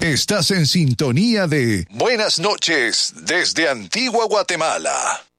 Estás en sintonía de Buenas noches desde Antigua Guatemala.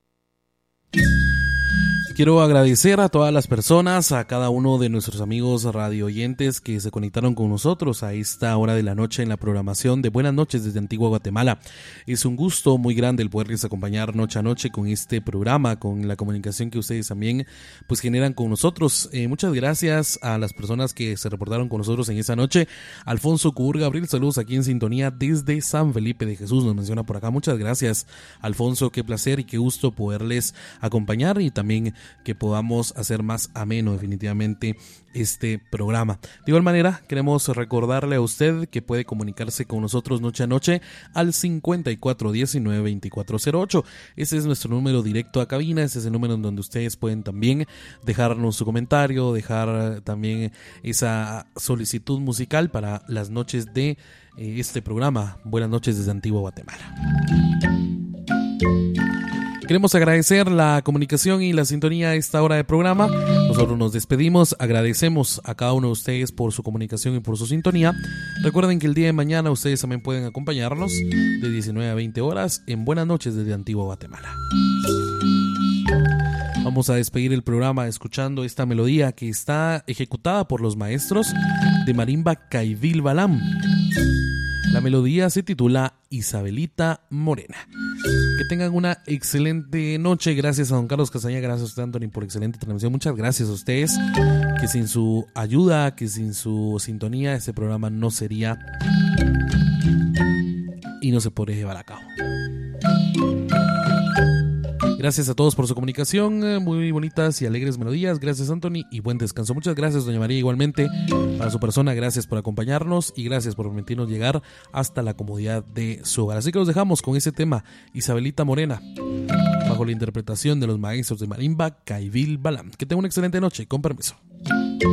Quiero agradecer a todas las personas, a cada uno de nuestros amigos radio oyentes que se conectaron con nosotros a esta hora de la noche en la programación de Buenas noches desde Antigua Guatemala. Es un gusto muy grande el poderles acompañar noche a noche con este programa, con la comunicación que ustedes también pues generan con nosotros. Muchas gracias a las personas que se reportaron con nosotros en esa noche. Alfonso Cubur Gabriel, saludos aquí en sintonía desde San Felipe de Jesús, nos menciona por acá. Muchas gracias, Alfonso, qué placer y qué gusto poderles acompañar y también que podamos hacer más ameno definitivamente este programa. De igual manera, queremos recordarle a usted que puede comunicarse con nosotros noche a noche al 5419-2408. Ese es nuestro número directo a cabina, ese es el número en donde ustedes pueden también dejarnos su comentario, dejar también esa solicitud musical para las noches de este programa. Buenas noches desde Antigua Guatemala. Queremos agradecer la comunicación y la sintonía a esta hora de programa. Nosotros nos despedimos, agradecemos a cada uno de ustedes por su comunicación y por su sintonía. Recuerden que el día de mañana ustedes también pueden acompañarnos de 19 a 20 horas en Buenas noches desde Antigua Guatemala. Vamos a despedir el programa escuchando esta melodía que está ejecutada por los maestros de marimba Caibil Balam. La melodía se titula Isabelita Morena. Que tengan una excelente noche. Gracias a don Carlos Castañeda, gracias a usted, Anthony, por excelente transmisión. Muchas gracias a ustedes, que sin su ayuda, que sin su sintonía, este programa no sería y no se podría llevar a cabo. Gracias a todos por su comunicación, muy bonitas y alegres melodías. Gracias, Anthony, y buen descanso. Muchas gracias, doña María, igualmente para su persona. Gracias por acompañarnos y gracias por permitirnos llegar hasta la comodidad de su hogar. Así que los dejamos con ese tema, Isabelita Morena, bajo la interpretación de los maestros de marimba Caibil Balam. Que tengan una excelente noche, con permiso.